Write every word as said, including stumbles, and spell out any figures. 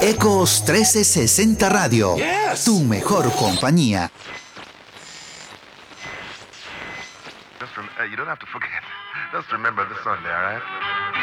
Ecos trescientos sesenta Radio, Yes. tu mejor compañía. Just rem- uh, you don't have to forget. Just remember this Sunday, all right?